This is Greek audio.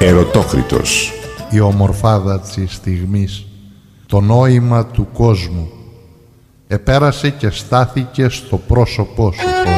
Ερωτόκριτος. Η ομορφάδα της στιγμής, το νόημα του κόσμου, επέρασε και στάθηκε στο πρόσωπό σου.